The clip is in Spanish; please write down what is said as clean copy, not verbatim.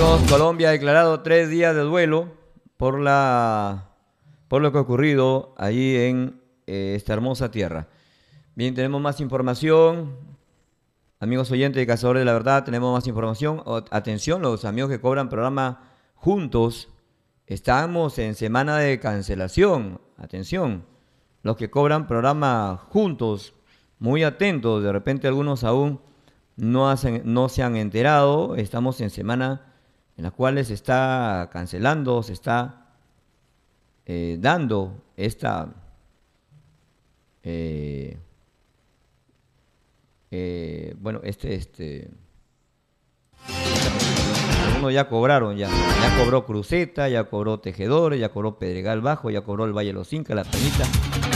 Amigos, Colombia ha declarado 3 días de duelo por por lo que ha ocurrido allí en esta hermosa tierra. Bien, tenemos más información. Amigos oyentes de Cazadores de la Verdad, tenemos más información. Atención, los amigos que cobran programa juntos, estamos en semana de cancelación. Atención, los que cobran programa juntos, muy atentos. De repente algunos aún no se han enterado. Estamos en semana en las cuales se está cancelando, se está dando eh, bueno, algunos ya cobraron, ya cobró Cruceta, ya cobró Tejedores, ya cobró Pedregal Bajo, ya cobró el Valle de los Incas, La Peñita.